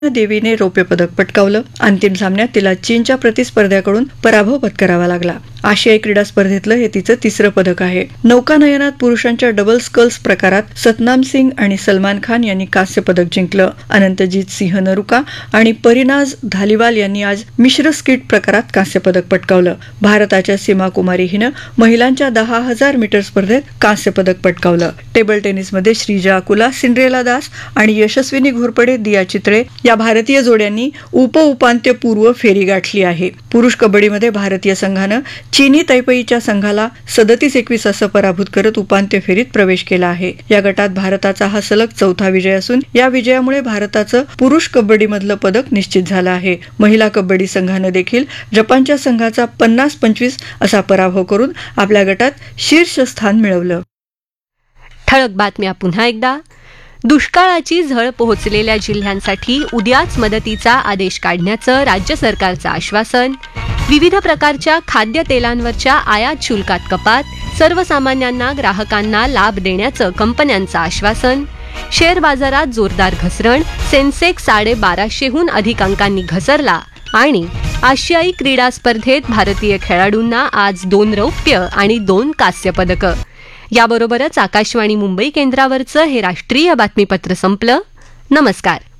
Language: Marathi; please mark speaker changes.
Speaker 1: देवीने रौप्य पदक पटकावलं. अंतिम सामन्यात तिला चीनच्या प्रतिस्पर्ध्याकडून पराभव पत्करावा लागला. आशियाई क्रीडा स्पर्धेतलं हे तिचं तिसरं पदक आहे. नौकानयनात पुरुषांच्या डबल स्कल्स प्रकारात सतनाम सिंग आणि सलमान खान यांनी कांस्य पदक जिंकलं. अनंतजीत सिंह नरुका आणि परिनाज धालिवाल यांनी आज मिश्र स्कीट प्रकारात कांस्य पदक पटकावलं. भारताच्या सीमा कुमारी हिनं महिलांच्या 10,000 मीटर स्पर्धेत कांस्य पदक पटकावलं. टेबल टेनिसमध्ये श्रीजा अकुला, सिंड्रेला दास आणि यशस्विनी घोरपडे, दिया चित्रे या भारतीय जोड्यांनी उपांत्यपूर्व फेरी गाठली आहे. पुरुष कबड्डीमध्ये भारतीय संघानं चीनी तैपेईच्या संघाला 37-21 असं पराभूत करत उपांत्य फेरीत प्रवेश केला आहे. या गटात भारताचा हा सलग चौथा विजय असून या विजयामुळे भारताचं पुरुष कबड्डीमधलं पदक निश्चित झालं आहे. महिला कबड्डी संघानं देखील जपानच्या संघाचा 50-25 असा पराभव करून आपल्या गटात शीर्षस्थान मिळवलं.
Speaker 2: ठळक बातम्या पुन्हा एकदा. दुष्काळाची झळ पोहोचलेल्या जिल्ह्यांसाठी उद्याच मदतीचा आदेश काढण्याचं राज्य सरकारचं आश्वासन. विविध प्रकारच्या खाद्यतेलांवरच्या आयात शुल्कात कपात. सर्वसामान्यांना ग्राहकांना लाभ देण्याचं कंपन्यांचं आश्वासन. शेअर बाजारात जोरदार घसरण. सेन्सेक्स 1250हून अधिक अंकांनी घसरला. आणि आशियाई क्रीडा स्पर्धेत भारतीय खेळाडूंना आज 2 रौप्य आणि 2 कांस्य पदकं. याबरोबरच आकाशवाणी मुंबई केंद्रावरचं हे राष्ट्रीय बातमीपत्र संपलं. नमस्कार.